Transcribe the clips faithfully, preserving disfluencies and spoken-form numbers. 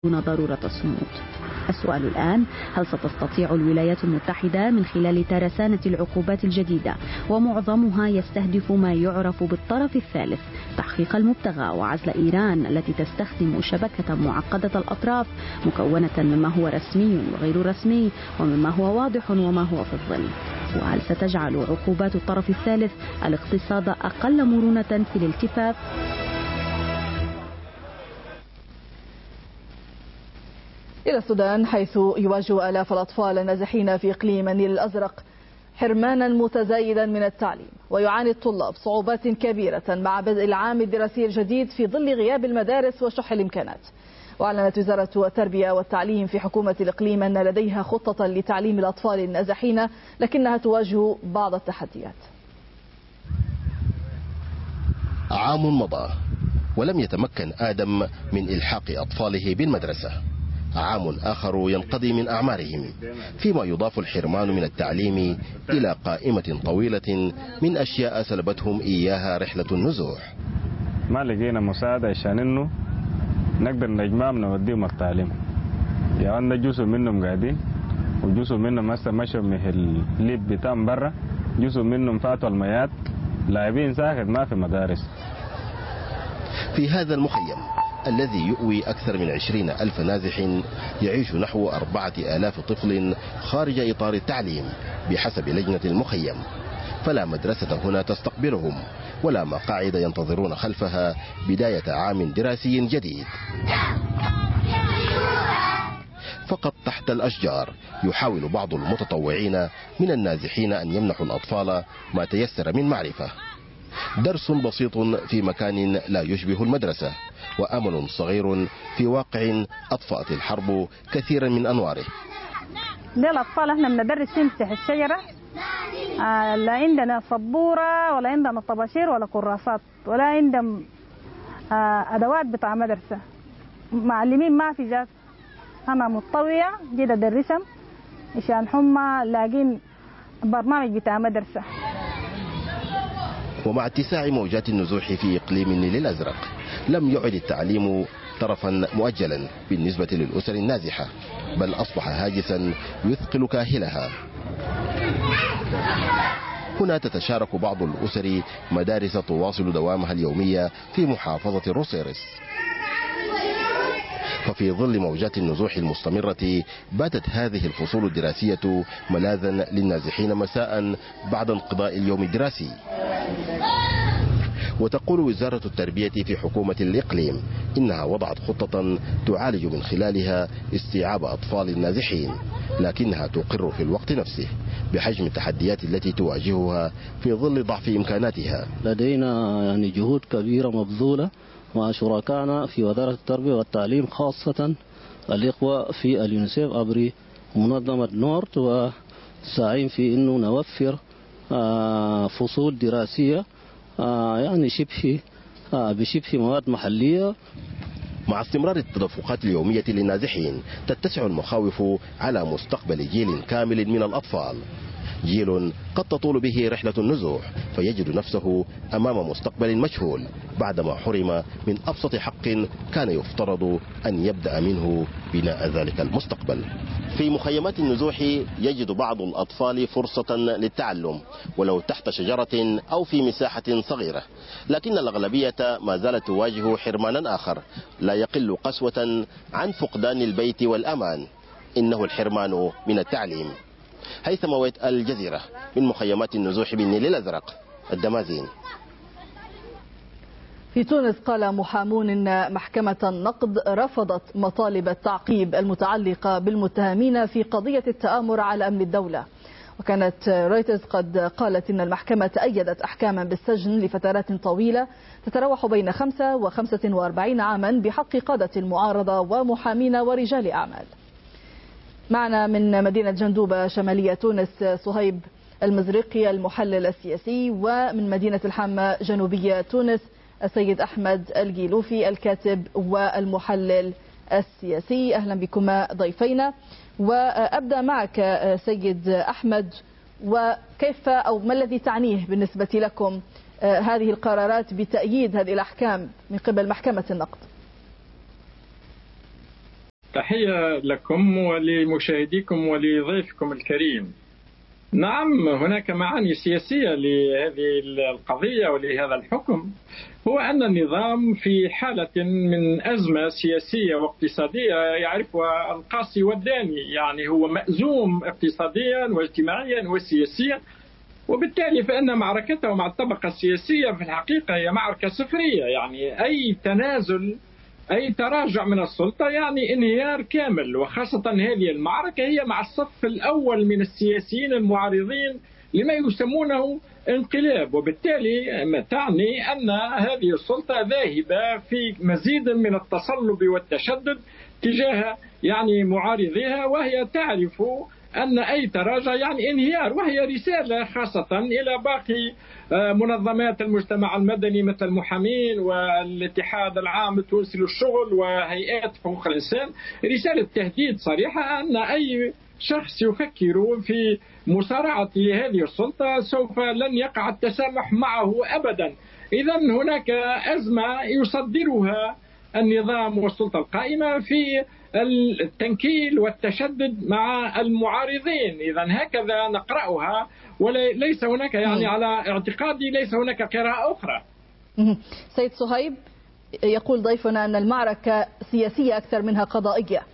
دون ضرورة الصمود. السؤال الآن: هل ستستطيع الولايات المتحدة من خلال ترسانة العقوبات الجديدة ومعظمها يستهدف ما يعرف بالطرف الثالث تحقيق المبتغى وعزل إيران التي تستخدم شبكة معقدة الأطراف مكونة مما هو رسمي وغير رسمي ومما هو واضح وما هو في الظل؟ وهل ستجعل عقوبات الطرف الثالث الاقتصاد أقل مرونة في الالتفاف؟ إلى السودان، حيث يواجه آلاف الأطفال النازحين في إقليم النيل الأزرق حرمانا متزايدا من التعليم، ويعاني الطلاب صعوبات كبيرة مع بدء العام الدراسي الجديد في ظل غياب المدارس وشح الإمكانات. وأعلنت وزارة التربية والتعليم في حكومة الإقليم أن لديها خطة لتعليم الأطفال النازحين، لكنها تواجه بعض التحديات. عام مضى ولم يتمكن آدم من إلحاق أطفاله بالمدرسة. عام آخر ينقضي من أعمارهم، فيما يضاف الحرمان من التعليم إلى قائمة طويلة من أشياء سلبتهم إياها رحلة النزوح. ما لقينا مساعدة عشان إنه نقدر نجمعهم نوديهم التعليم. يعني جزء منهم قاعدين وجزء منهم هسه مشوا من الليب بتاعهم برا، جزء منهم فاتوا الميات لاعبين ساكت ما في مدارس. في هذا المخيم الذي يؤوي أكثر من عشرين ألف نازح يعيش نحو أربعة آلاف طفل خارج إطار التعليم بحسب لجنة المخيم، فلا مدرسة هنا تستقبلهم ولا مقاعد ينتظرون خلفها بداية عام دراسي جديد. فقط تحت الأشجار يحاول بعض المتطوعين من النازحين أن يمنحوا الأطفال ما تيسر من معرفة. درس بسيط في مكان لا يشبه المدرسة، وأمل صغير في واقع أطفأت الحرب كثيرا من أنواره. دي الأطفال احنا بندرس فيهم تحت الشجرة، آه لا عندنا سبورة ولا عندنا طباشير ولا كراسات ولا عندنا آه أدوات بتاع مدرسة، معلمين ما في جات. أنا متطوعة جيت أدرسهم عشان هم لاقين برنامج بتاع مدرسة. ومع اتساع موجات النزوح في إقليم النيل الأزرق لم يعد التعليم طرفا مؤجلا بالنسبة للأسر النازحة، بل أصبح هاجسا يثقل كاهلها. هنا تتشارك بعض الأسر مدارس تواصل دوامها اليومية في محافظة روسيرس. ففي ظل موجات النزوح المستمرة باتت هذه الفصول الدراسية ملاذا للنازحين مساء بعد انقضاء اليوم الدراسي. وتقول وزارة التربية في حكومة الإقليم إنها وضعت خطة تعالج من خلالها استيعاب أطفال النازحين، لكنها تقر في الوقت نفسه بحجم التحديات التي تواجهها في ظل ضعف إمكاناتها. لدينا يعني جهود كبيرة مبذولة مع شركائنا في وزارة التربية والتعليم، خاصة الإخوة في اليونيسيف عبر منظمة نورت، وساعين في أنه نوفر فصول دراسية يعني شبه بشبه مواد محلية. مع استمرار التدفقات اليومية للنازحين تتسع المخاوف على مستقبل جيل كامل من الأطفال، جيل قد تطول به رحلة النزوح فيجد نفسه أمام مستقبل مجهول بعدما حرم من أبسط حق كان يفترض أن يبدأ منه بناء ذلك المستقبل. في مخيمات النزوح يجد بعض الأطفال فرصة للتعلم ولو تحت شجرة أو في مساحة صغيرة، لكن الأغلبية ما زالت تواجه حرمانا آخر لا يقل قسوة عن فقدان البيت والأمان، إنه الحرمان من التعليم. هيثم ويت، الجزيرة، من مخيمات النزوح بالنيل الأزرق، الدمازين. في تونس قال محامون إن محكمة النقد رفضت مطالب التعقيب المتعلقة بالمتهمين في قضية التآمر على أمن الدولة. وكانت رويترز قد قالت إن المحكمة أيدت أحكاما بالسجن لفترات طويلة تتراوح بين خمسة وخمسة وأربعين عاما بحق قادة المعارضة ومحامين ورجال أعمال. معنا من مدينة جندوبة شمالية تونس صهيب المزرقي المحلل السياسي، ومن مدينة الحامة جنوبية تونس السيد أحمد الجيلوفي الكاتب والمحلل السياسي. أهلا بكما ضيفينا. وأبدأ معك سيد أحمد، وكيف أو ما الذي تعنيه بالنسبة لكم هذه القرارات بتأييد هذه الأحكام من قبل محكمة النقد؟ تحية لكم ولمشاهديكم ولضيفكم الكريم. نعم، هناك معاني سياسية لهذه القضية ولهذا الحكم، هو أن النظام في حالة من أزمة سياسية واقتصادية يعرفها القاصي والداني، يعني هو مأزوم اقتصاديا واجتماعيا وسياسيا، وبالتالي فإن معركته مع الطبقة السياسية في الحقيقة هي معركة صفرية، يعني أي تنازل أي تراجع من السلطة يعني انهيار كامل، وخاصة هذه المعركة هي مع الصف الأول من السياسيين المعارضين لما يسمونه انقلاب، وبالتالي تعني أن هذه السلطة ذاهبة في مزيد من التصلب والتشدد تجاه يعني معارضيها، وهي تعرف أن أي تراجع يعني انهيار، وهي رسالة خاصة إلى باقي منظمات المجتمع المدني مثل المحامين والاتحاد العام التونسي للشغل وهيئات حقوق الإنسان، رسالة تهديد صريحة أن أي شخص يفكر في مصارعة هذه السلطة سوف لن يقع التسامح معه أبدا. إذا هناك أزمة يصدرها النظام والسلطة القائمة في التنكيل والتشدد مع المعارضين، إذا هكذا نقرأها، وليس هناك يعني على اعتقادي ليس هناك قراءة أخرى. سيد صهيب، يقول ضيفنا أن المعركة سياسية أكثر منها قضائية.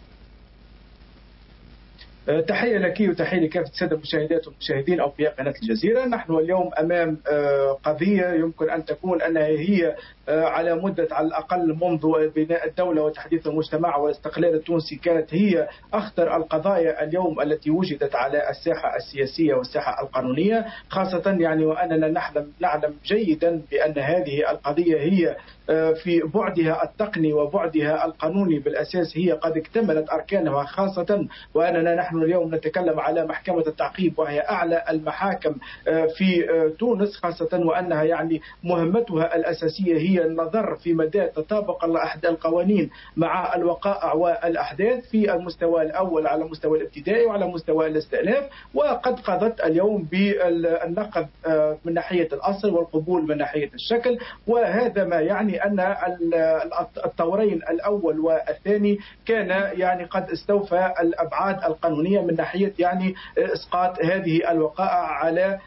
تحية لك وتحية لكافة السادة المشاهدات والمشاهدين أوفياء قناة الجزيرة. نحن اليوم أمام قضية يمكن أن تكون أنها هي على مدة على الأقل منذ بناء الدولة وتحديث المجتمع والاستقلال التونسي كانت هي أخطر القضايا اليوم التي وجدت على الساحة السياسية والساحة القانونية، خاصة يعني وأننا نعلم نعلم جيدا بأن هذه القضية هي في بعدها التقني وبعدها القانوني بالأساس هي قد اكتملت أركانها، خاصة وأننا نحن اليوم نتكلم على محكمة التعقيب وهي أعلى المحاكم في تونس، خاصة وأنها يعني مهمتها الأساسية هي النظر في مدى تطابق القوانين مع الوقائع والأحداث في المستوى الأول على مستوى الابتدائي وعلى مستوى الاستئناف، وقد قضت اليوم بالنقد من ناحية الأصل والقبول من ناحية الشكل، وهذا ما يعني أن الطورين الأول والثاني كان يعني قد استوفى الأبعاد القانونية من ناحية يعني إسقاط هذه الوقائع على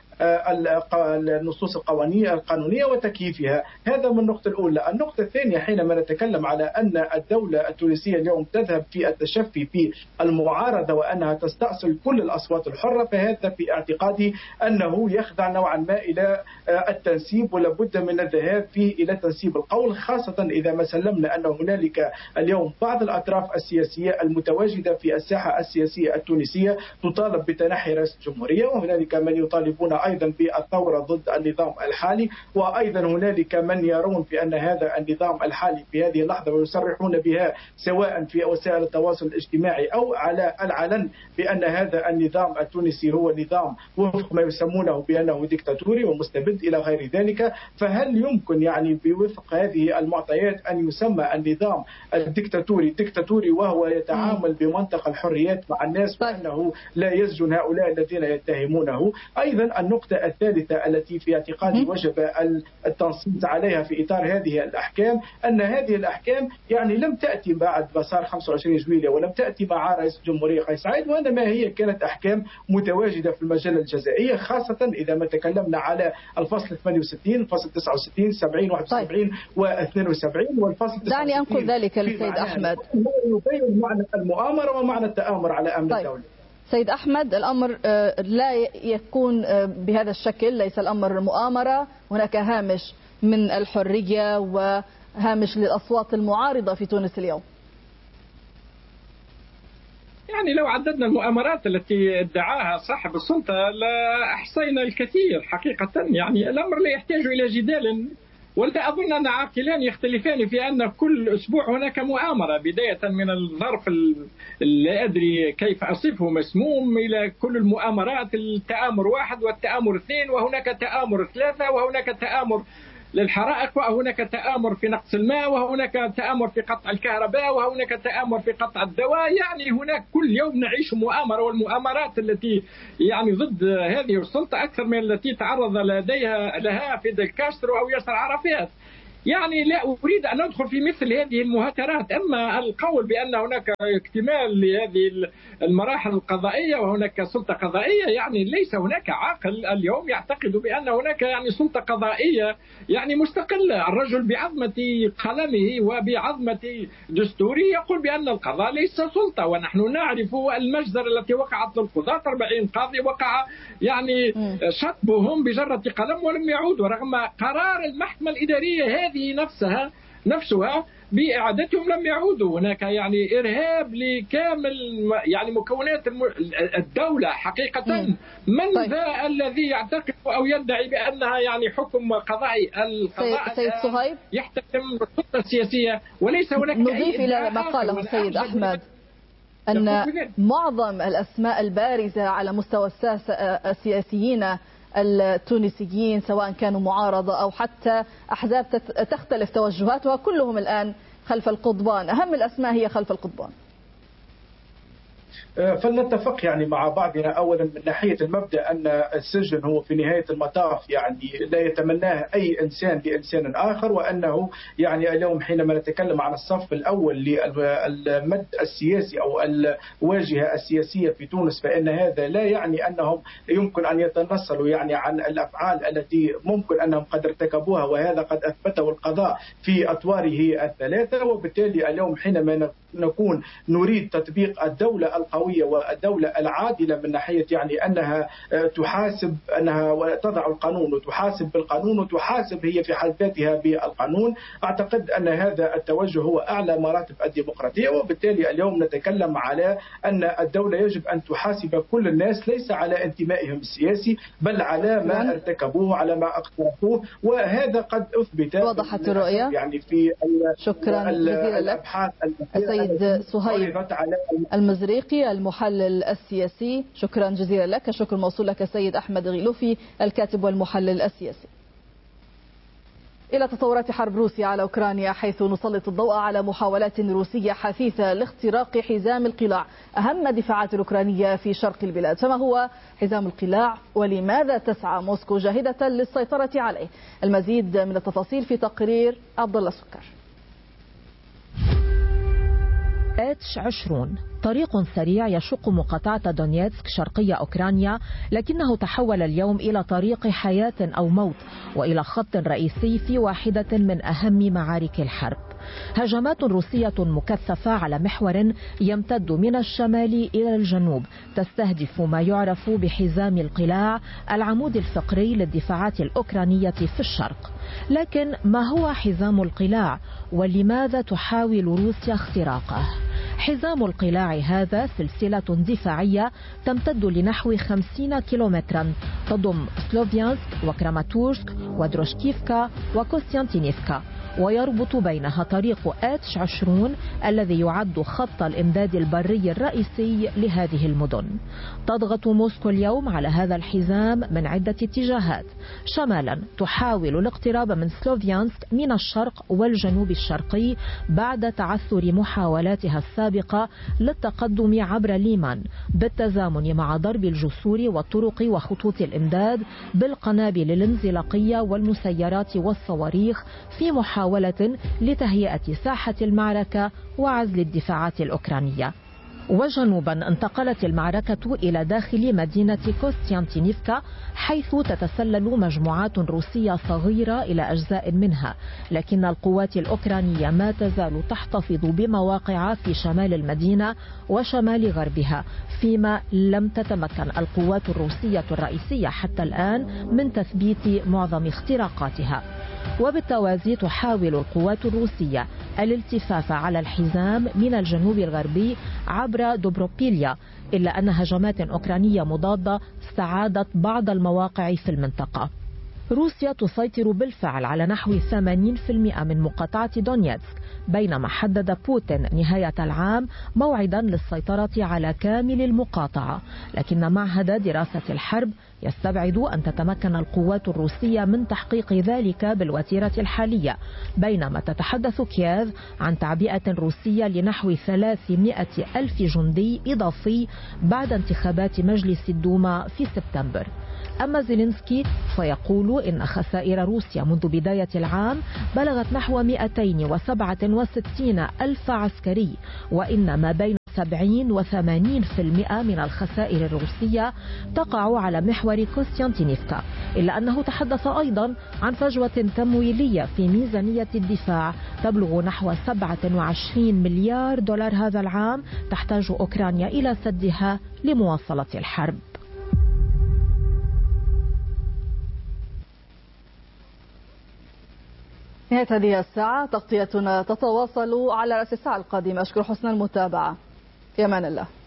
النصوص القوانية القانونية وتكييفها. هذا من النقطة الأولى. النقطة الثانية، حينما نتكلم على أن الدولة التونسية اليوم تذهب في التشفي في المعارضة وأنها تستأصل كل الأصوات الحرة، فهذا في اعتقادي أنه يخضع نوعا ما إلى التنسيب، ولابد من الذهاب فيه إلى تنسيب القول، خاصة إذا ما سلمنا أن هنالك اليوم بعض الأطراف السياسية المتواجدة في الساحة السياسية التونسية تطالب بتنحي رئيس الجمهورية، وهنالك من يطالبون أيضا بالثورة ضد النظام الحالي، وأيضا هنالك من يرون بأن هذا النظام الحالي في هذه اللحظة ويصرحون بها سواء في وسائل التواصل الاجتماعي أو على العلن بأن هذا النظام التونسي هو نظام وفق ما يسمونه بأنه ديكتاتوري ومستبد إلى غير ذلك. فهل يمكن يعني بوفق هذه المعطيات أن يسمى النظام الديكتاتوري ديكتاتوري وهو يتعامل بمنطق الحريات مع الناس وأنه لا يسجن هؤلاء الذين يتهمونه؟ أيضا النقطة الثالثة التي في اعتقادي وجب التنصيص عليها في إطار هذه الأحكام أن هذه الأحكام يعني لم تأتي بعد مسار خمسة وعشرين جويلية ولم تأتي مع رئيس الجمهورية قيس سعيد، وإنما هي كانت أحكام متواجدة في المجلة الجزائية، خاصة إذا ما تكلمنا على الفصل ثمانية وستين الفصل تسعة وستين سبعين واحد وسبعين واثنين وسبعين والفصل دعني أنقل ذلك للسيد أحمد. يبين معنى المؤامرة ومعنى التآمر على أمن طيب. الدولة. سيد أحمد، الأمر لا يكون بهذا الشكل، ليس الأمر مؤامرة، هناك هامش من الحرية وهامش للأصوات المعارضة في تونس اليوم. يعني لو عددنا المؤامرات التي ادعاها صاحب السلطة لأحصينا الكثير حقيقة، يعني الأمر لا يحتاج إلى جدال، ولا أظن أن عاقلان يختلفان في أن كل أسبوع هناك مؤامرة، بداية من الظرف لا أدري كيف أصفه مسموم إلى كل المؤامرات، التآمر واحد والتآمر اثنين وهناك تآمر ثلاثة وهناك تآمر للحرائق وهناك تآمر في نقص الماء وهناك تآمر في قطع الكهرباء وهناك تآمر في قطع الدواء. يعني هناك كل يوم نعيش مؤامرة، والمؤامرات التي يعني ضد هذه السلطة أكثر من التي تعرض لديها لها فيدل كاسترو أو ياسر عرفات. يعني لا أريد أن أدخل في مثل هذه المهاترات. أما القول بأن هناك اكتمال لهذه المراحل القضائية وهناك سلطة قضائية، يعني ليس هناك عاقل اليوم يعتقد بأن هناك يعني سلطة قضائية يعني مستقلة. الرجل بعظمة قلمه وبعظمة دستوره يقول بأن القضاء ليس سلطة، ونحن نعرف المجزرة التي وقعت للقضاة. أربعين قاضي وقع يعني شطبهم بجرة قلم ولم يعودوا، رغم قرار المحكمة الإدارية هذه نفسها نفسها بإعادتهم لم يعودوا. هناك يعني إرهاب لكامل يعني مكونات الدولة حقيقة. من طيب. ذا الذي يعتقد أو يدعي بأنها يعني حكم قضائي؟ القضاء سيد صهيب يحتكم السلطة السياسية وليس هناك. نضيف إلى ما قاله سيد أحمد أن معظم الأسماء البارزة على مستوى السياسيين التونسيين سواء كانوا معارضة أو حتى أحزاب تختلف توجهاتها كلهم الآن خلف القضبان. أهم الأسماء هي خلف القضبان. فلنتفق يعني مع بعضنا أولا من ناحية المبدأ أن السجن هو في نهاية المطاف يعني لا يتمناه أي إنسان لإنسان آخر، وأنه يعني اليوم حينما نتكلم عن الصف الأول للمد السياسي أو الواجهة السياسية في تونس، فإن هذا لا يعني أنهم يمكن أن يتنصلوا يعني عن الأفعال التي ممكن أنهم قد ارتكبوها، وهذا قد أثبته القضاء في أطواره الثلاثة. وبالتالي اليوم حينما نكون نريد تطبيق الدولة القوية والدولة العادلة من ناحية يعني أنها تحاسب أنها تضع القانون وتحاسب بالقانون وتحاسب هي في حد ذاتها بالقانون، أعتقد أن هذا التوجه هو أعلى مراتب الديمقراطية. وبالتالي اليوم نتكلم على أن الدولة يجب أن تحاسب كل الناس ليس على انتمائهم السياسي بل على ما ارتكبوه على ما اقترفوه، وهذا قد أثبت وضحت الرؤية يعني في شكرا جزيلا لك السيد صهيب المزريقي المحلل السياسي. شكرا جزيلا لك. الشكر موصول لك السيد أحمد غيلوفي الكاتب والمحلل السياسي. إلى تطورات حرب روسيا على أوكرانيا، حيث نسلط الضوء على محاولات روسية حثيثة لاختراق حزام القلاع، أهم دفاعات الأوكرانية في شرق البلاد. فما هو حزام القلاع ولماذا تسعى موسكو جاهدة للسيطرة عليه؟ المزيد من التفاصيل في تقرير عبد الله السكر. اتش عشرين طريق سريع يشق مقاطعة دونيتسك شرقية أوكرانيا، لكنه تحول اليوم إلى طريق حياة أو موت وإلى خط رئيسي في واحدة من أهم معارك الحرب. هجمات روسية مكثفة على محور يمتد من الشمال إلى الجنوب تستهدف ما يعرف بحزام القلاع، العمود الفقري للدفاعات الأوكرانية في الشرق. لكن ما هو حزام القلاع ولماذا تحاول روسيا اختراقه؟ حزام القلاع هذا سلسلة دفاعية تمتد لنحو خمسين كيلومترا، تضم سلوفيانسك وكراماتورسك ودروشكيفكا وكوستيانتينيفكا، ويربط بينها طريق اتش عشرين الذي يعد خط الإمداد البري الرئيسي لهذه المدن. تضغط موسكو اليوم على هذا الحزام من عدة اتجاهات. شمالا تحاول الاقتراب من سلوفيانسك من الشرق والجنوب الشرقي بعد تعثر محاولاتها السابقة للتقدم عبر ليمان، بالتزامن مع ضرب الجسور والطرق وخطوط الإمداد بالقنابل الانزلاقية والمسيرات والصواريخ في محاولة لتهيئة ساحة المعركة وعزل الدفاعات الأوكرانية. وجنوبا انتقلت المعركة إلى داخل مدينة كوستيانتينيفكا، حيث تتسلل مجموعات روسية صغيرة إلى أجزاء منها، لكن القوات الأوكرانية ما تزال تحتفظ بمواقع في شمال المدينة وشمال غربها، فيما لم تتمكن القوات الروسية الرئيسية حتى الآن من تثبيت معظم اختراقاتها. وبالتوازي تحاول القوات الروسية الالتفاف على الحزام من الجنوب الغربي عبر دوبروبيليا، إلا أن هجمات أوكرانية مضادة استعادت بعض المواقع في المنطقة. روسيا تسيطر بالفعل على نحو ثمانين بالمئة من مقاطعة دونيتسك، بينما حدد بوتين نهاية العام موعدا للسيطرة على كامل المقاطعة. لكن معهد دراسة الحرب يستبعد أن تتمكن القوات الروسية من تحقيق ذلك بالوتيرة الحالية، بينما تتحدث كييف عن تعبئة روسية لنحو ثلاثمائة ألف جندي إضافي بعد انتخابات مجلس الدوما في سبتمبر. أما زيلينسكي فيقول إن خسائر روسيا منذ بداية العام بلغت نحو مئتين وسبعة وستين ألف عسكري، وإن ما بين سبعين وثمانين بالمئة من الخسائر الروسية تقع على محور كوستيانتينيفكا، إلا أنه تحدث أيضا عن فجوة تمويلية في ميزانية الدفاع تبلغ نحو سبعة وعشرين مليار دولار هذا العام تحتاج أوكرانيا إلى سدها لمواصلة الحرب. نهاية هذه الساعة، تغطيتنا تتواصل على رأس الساعة القادمة. أشكر حسن المتابعة، في أمان الله.